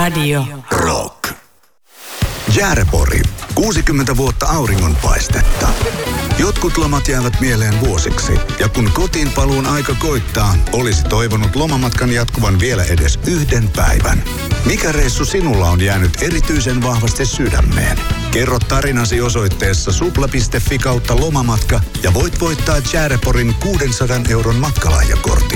Radio Rock. Jäärepori. 60 vuotta auringonpaistetta. Jotkut lomat jäävät mieleen vuosiksi. Ja kun kotiin paluun aika koittaa, olisi toivonut lomamatkan jatkuvan vielä edes yhden päivän. Mikä reissu sinulla on jäänyt erityisen vahvasti sydämeen? Kerro tarinasi osoitteessa supla.fi/lomamatka ja voit voittaa Järeporin 600 € matkalahjakortin.